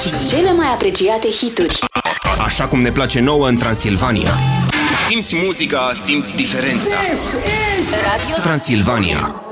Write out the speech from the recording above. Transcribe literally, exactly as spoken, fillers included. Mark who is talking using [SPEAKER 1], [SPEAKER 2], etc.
[SPEAKER 1] și cele mai apreciate hituri.
[SPEAKER 2] Așa cum ne place nouă în Transilvania. Simți muzica, simți diferența. Radio Transilvania.